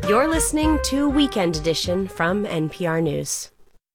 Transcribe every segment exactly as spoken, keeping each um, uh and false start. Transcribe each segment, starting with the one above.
You're listening to Weekend Edition from N P R News.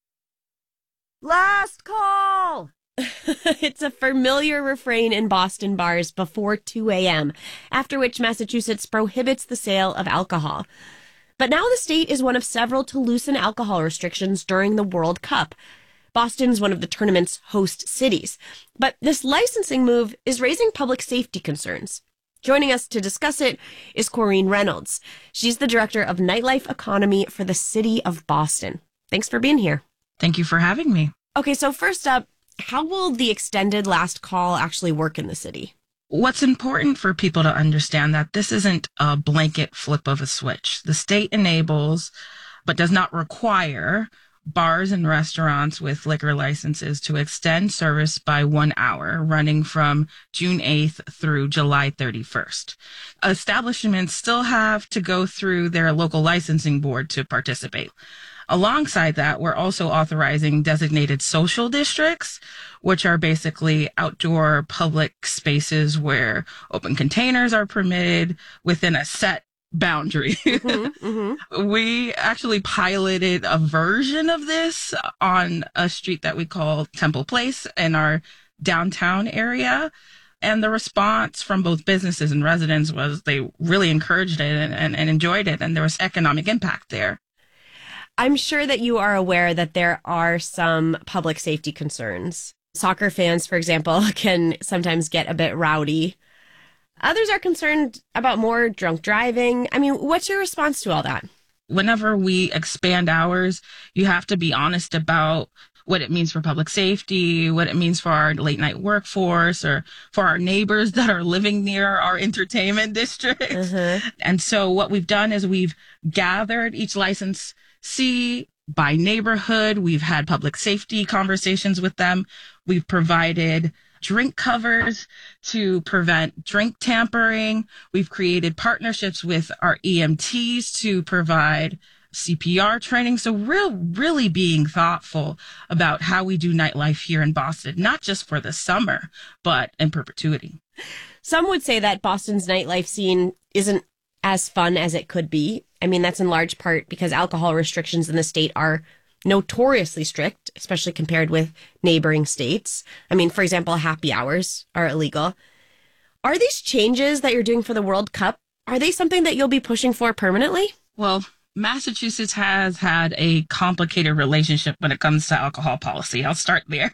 Last call! It's a familiar refrain in Boston bars before two a.m., after which Massachusetts prohibits the sale of alcohol. But now the state is one of several to loosen alcohol restrictions during the World Cup. Boston's one of the tournament's host cities. But this licensing move is raising public safety concerns. Joining us to discuss it is Corrine Reynolds. She's the director of nightlife economy for the city of Boston. Thanks for being here. Thank you for having me. Okay, so first up, how will the extended last call actually work in the city? What's important for people to understand that this isn't a blanket flip of a switch. The state enables, but does not require, bars and restaurants with liquor licenses to extend service by one hour, running from June eighth through July thirty-first. Establishments still have to go through their local licensing board to participate. Alongside that, we're also authorizing designated social districts, which are basically outdoor public spaces where open containers are permitted within a set boundary. Mm-hmm, mm-hmm. We actually piloted a version of this on a street that we call Temple Place in our downtown area. And the response from both businesses and residents was they really encouraged it and, and, and enjoyed it. And there was economic impact there. I'm sure that you are aware that there are some public safety concerns. Soccer fans, for example, can sometimes get a bit rowdy. Others are concerned about more drunk driving. I mean, what's your response to all that? Whenever we expand hours, you have to be honest about what it means for public safety, what it means for our late night workforce, or for our neighbors that are living near our entertainment districts. Uh-huh. And so what we've done is we've gathered each licensee by neighborhood. We've had public safety conversations with them. We've provided drink covers to prevent drink tampering. We've created partnerships with our E M Ts to provide C P R training. So real, really being thoughtful about how we do nightlife here in Boston, not just for the summer, but in perpetuity. Some would say that Boston's nightlife scene isn't as fun as it could be. I mean, that's in large part because alcohol restrictions in the state are notoriously strict, especially compared with neighboring states. I mean, for example, happy hours are illegal. Are these changes that you're doing for the World Cup, are they something that you'll be pushing for permanently? Well, Massachusetts has had a complicated relationship when it comes to alcohol policy. I'll start there.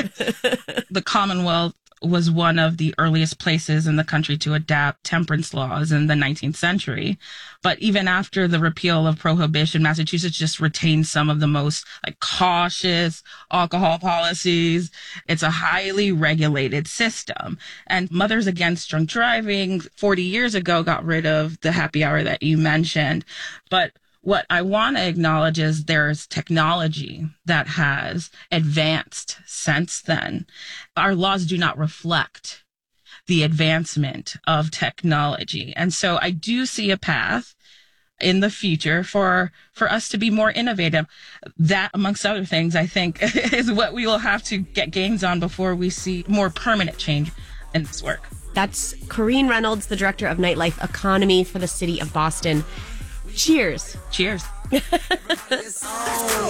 The Commonwealth was one of the earliest places in the country to adapt temperance laws in the nineteenth century. But even after the repeal of prohibition, Massachusetts just retains some of the most like cautious alcohol policies. It's a highly regulated system. And Mothers Against Drunk Driving forty years ago got rid of the happy hour that you mentioned. But what I want to acknowledge is there's technology that has advanced since then. Our laws do not reflect the advancement of technology. And so I do see a path in the future for for us to be more innovative. That, amongst other things, I think is what we will have to get gains on before we see more permanent change in this work. That's Corrine Reynolds, the director of nightlife economy for the city of Boston. Cheers. Cheers.